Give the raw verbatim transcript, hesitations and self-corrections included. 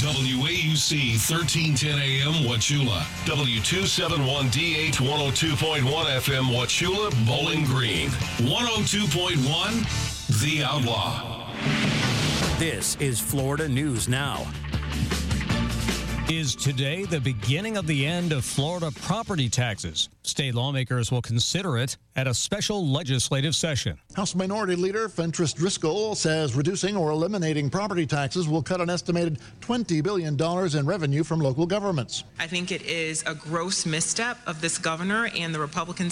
W A U C thirteen ten A M Wauchula, W two seventy-one D H one oh two point one F M Wauchula, Bowling Green, one oh two point one The Outlaw. This is Florida News Now. Is today the beginning of the end of Florida property taxes? State lawmakers will consider it at a special legislative session. House Minority Leader Fentress Driscoll says reducing or eliminating property taxes will cut an estimated twenty billion dollars in revenue from local governments. I think it is a gross misstep of this governor and the Republican